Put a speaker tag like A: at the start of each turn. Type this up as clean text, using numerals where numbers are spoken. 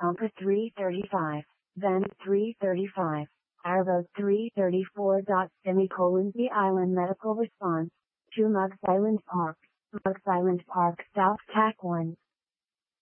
A: Anchor 335, then 335, Airboat 334. The Island Medical Response to Mugs Island Park, Mugs Island Park, South Tack 1.